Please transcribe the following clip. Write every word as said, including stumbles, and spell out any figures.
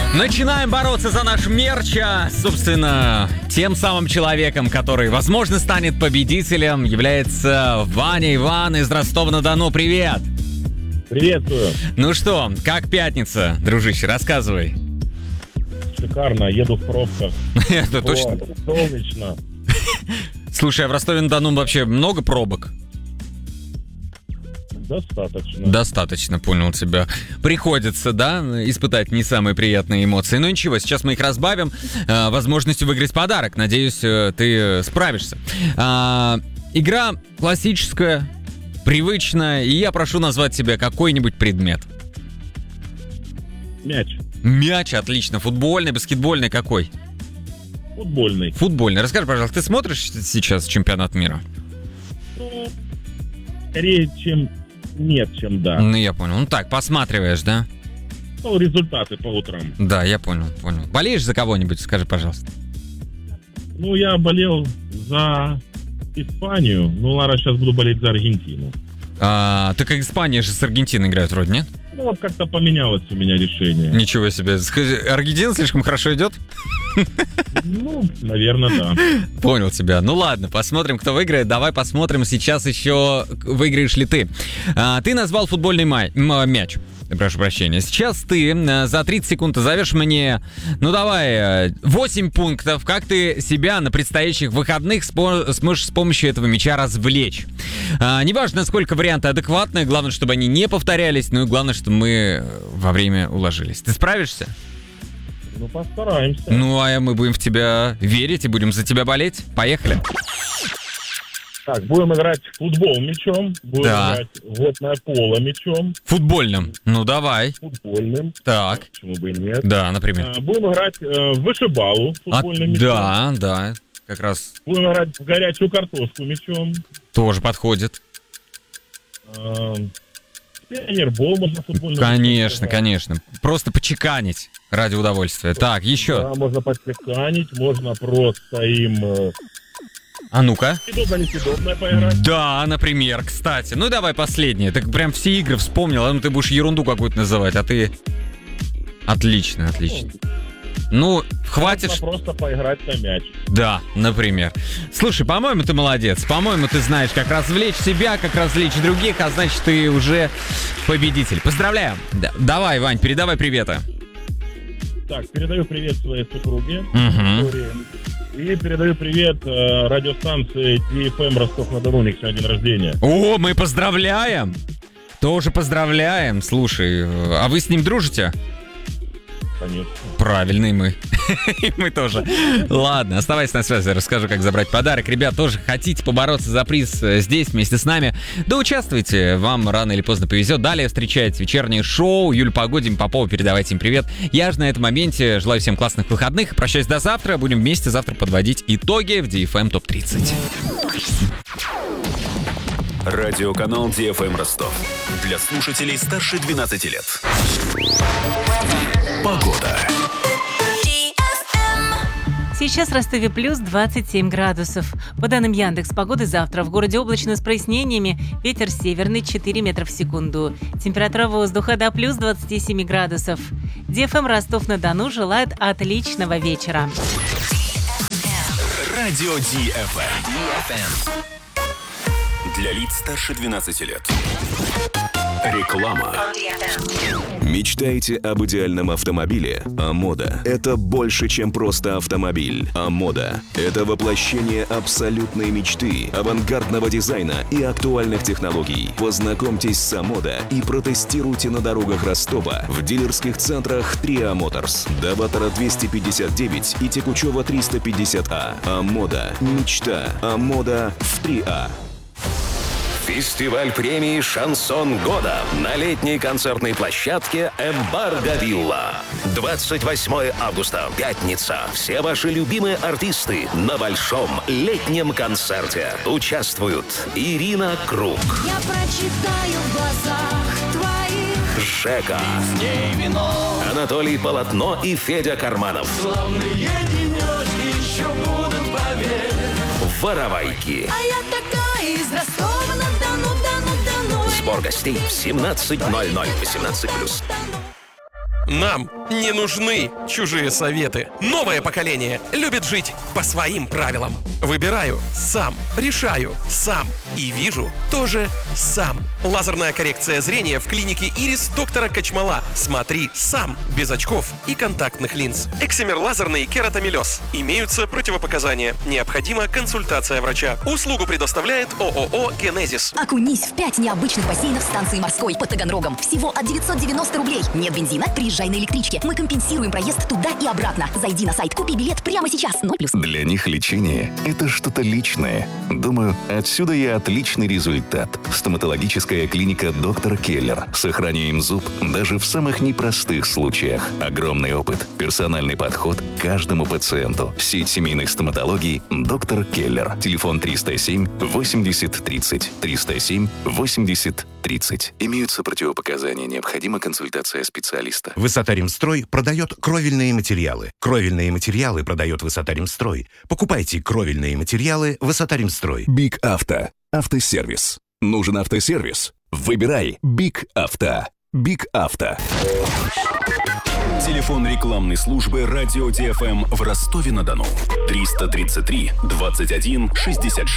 Начинаем бороться за наш мерч, а, собственно, тем самым человеком, который, возможно, станет победителем, является Ваня Иван из Ростова-на-Дону. Привет! Приветствую. Ну что, как пятница, дружище, рассказывай. Шикарно, еду в пробках. Это точно. О, солнечно. Слушай, а в Ростове-на-Дону вообще много пробок? Достаточно. Достаточно, понял тебя. Приходится, да, испытать не самые приятные эмоции. Но ничего, сейчас мы их разбавим э, возможностью выиграть подарок. Надеюсь, э, ты справишься. А, игра классическая, привычная, и я прошу назвать тебе какой-нибудь предмет. Мяч. Мяч, отлично. Футбольный, баскетбольный какой? Футбольный. Футбольный. Расскажи, пожалуйста, ты смотришь сейчас чемпионат мира? Ну, скорее, чем нет, чем да. Ну, я понял. Ну так, посматриваешь, да? Ну, результаты по утрам. Да, я понял, понял. Болеешь за кого-нибудь, скажи, пожалуйста. Ну, я болел за Испанию. Ну, ладно, сейчас буду болеть за Аргентину. А, так как Испания же с Аргентиной играет вроде, нет? Ну, вот как-то поменялось у меня решение. Ничего себе. Скажи, Аргентина слишком хорошо идет? Ну, наверное, да. Понял тебя. Ну ладно, посмотрим, кто выиграет. Давай посмотрим сейчас еще, выиграешь ли ты. А, ты назвал футбольный май, м- мяч. Прошу прощения. Сейчас ты э, за тридцать секунд назовешь мне, ну давай, э, восемь пунктов, как ты себя на предстоящих выходных спо- сможешь с помощью этого мяча развлечь. А, неважно, насколько варианты адекватные, главное, чтобы они не повторялись, ну и главное, чтобы мы во время уложились. Ты справишься? Ну, постараемся. Ну, а мы будем в тебя верить и будем за тебя болеть. Поехали. Так, будем играть в футбол мячом, будем Да. играть в водное поло мячом, Футбольным. Ну, давай. футбольным, Так. почему бы и нет. Да, например. А, Будем играть э, в вышибалу А, футбольным мячом. да, да. Как раз Будем играть в горячую картошку мячом. тоже подходит. А, Пионербол можно футбольным Конечно, мячом. конечно. Просто почеканить ради удовольствия. Так, еще. Да, можно подстеканить, можно просто им э, А ну-ка. съедобно-несъедобное поиграть. Да, например, кстати. Ну, давай последнее. Ты прям все игры вспомнил, а ну ты будешь ерунду какую-то называть, а ты... Отлично, отлично. Ну, хватит... Можно просто поиграть на мяч. Да, например. Слушай, по-моему, ты молодец. По-моему, ты знаешь, как развлечь себя, как развлечь других, а значит, ты уже победитель. Поздравляем. Да. Давай, Вань, передавай приветы. Так, передаю привет своей супруге. Угу. Виктории. И передаю привет э, радиостанции ди эф эм Ростов-на-Дону, у них сегодня день рождения. О, мы поздравляем. Тоже поздравляем. Слушай, а вы с ним дружите? Конечно. Правильный мы. И мы тоже. Ладно, оставайся на связи, расскажу, как забрать подарок. Ребят, тоже хотите побороться за приз здесь вместе с нами? Да участвуйте, вам рано или поздно повезет. Далее встречайте вечернее шоу. Юль Погодин, Попова, передавайте им привет. Я же на этом моменте желаю всем классных выходных. Прощаюсь до завтра. Будем вместе завтра подводить итоги в ди эф эм топ тридцать. Радиоканал ди эф эм Ростов. Для слушателей старше двенадцати лет. Погода. Сейчас в Ростове плюс двадцать семь градусов. По данным Яндекс.Погоды, завтра в городе облачно с прояснениями. Ветер северный четыре метра в секунду. Температура воздуха до плюс двадцать семь градусов. ди эф эм Ростов-на-Дону желает отличного вечера. Радио ди эф эм. Для лиц старше двенадцати лет. Реклама. Мечтаете об идеальном автомобиле? Амода – это больше, чем просто автомобиль. Амода – это воплощение абсолютной мечты, авангардного дизайна и актуальных технологий. Познакомьтесь с Амода и протестируйте на дорогах Ростова в дилерских центрах Триа Моторс, Доватора двести пятьдесят девять и Текучева триста пятьдесят А. Амода – мечта. Амода в Триа. Фестиваль премии «Шансон года» на летней концертной площадке «Эмбарго Вилла». двадцать восьмое августа, пятница. Все ваши любимые артисты на большом летнем концерте. Участвуют Ирина Круг. Я прочитаю в глазах твоих. Жека. С ней вино. Анатолий Полотно и Федя Карманов. Славные денечки еще будут, поверь. Воровайки. А я такая из Ростова-на-Дону, Дону, Дону. Сбор гостей в семнадцать ноль ноль, восемнадцать плюс. Нам не нужны чужие советы. Новое поколение любит жить по своим правилам. Выбираю сам, решаю сам и вижу тоже сам. Лазерная коррекция зрения в клинике Ирис доктора Качмала. Смотри сам, без очков и контактных линз. Эксимер лазерный кератомелез. Имеются противопоказания. Необходима консультация врача. Услугу предоставляет ООО «Генезис». Окунись в пять необычных бассейнов станции морской под Таганрогом. Всего от девятьсот девяносто рублей. Нет бензина? Приезжай на электричке. Мы компенсируем проезд туда и обратно. Зайди на сайт, купи билет прямо сейчас. ноль плюс. Для них лечение – это что-то личное. Думаю, отсюда и отличный результат. Стоматологическая клиника «Доктор Келлер». Сохраняем зуб даже в самых непростых случаях. Огромный опыт, персональный подход к каждому пациенту. Сеть семейных стоматологий «Доктор Келлер». Телефон триста семь восемьдесят тридцать. триста семь восемьдесят тридцать. Имеются противопоказания. Необходима консультация специалиста. Высота-Ремстрой продает кровельные материалы. Кровельные материалы продает Высота-Ремстрой. Покупайте кровельные материалы Высота-Ремстрой. Биг Авто. Автосервис. Нужен автосервис? Выбирай Биг Авто. Биг Авто. Телефон рекламной службы «Радио ди эф эм» в Ростове-на-Дону. триста тридцать три двадцать один шестьдесят шесть.